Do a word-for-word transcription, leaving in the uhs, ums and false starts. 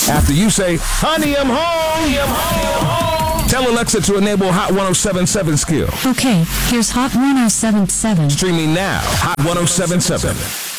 After you say, honey, I'm home. I'm home. home. Tell Alexa to enable Hot ten seventy-seven skill. Okay, here's Hot ten seventy-seven. Streaming now, Hot ten seventy-seven.